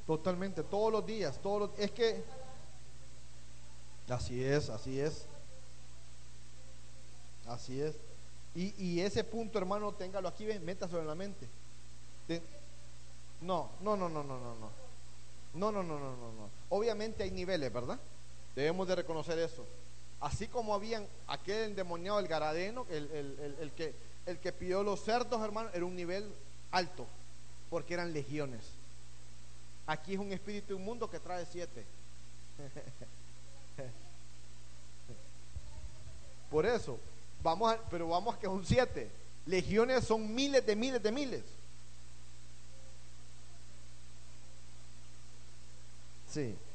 Totalmente, todos los días, es que así es, así es, así es. Y ese punto, hermano, téngalo aquí, ven, métaselo en la mente. Te- no, no, no, no, no, no, no. No, no, no, no, no, no. Obviamente hay niveles, ¿verdad? Debemos de reconocer eso. Así como habían aquel endemoniado, el Garadeno, el que pidió los cerdos, hermano, era un nivel alto, porque eran legiones. Aquí es un espíritu inmundo que trae 7. Por eso, pero vamos a que son 7. Legiones son miles de miles de miles. Sí.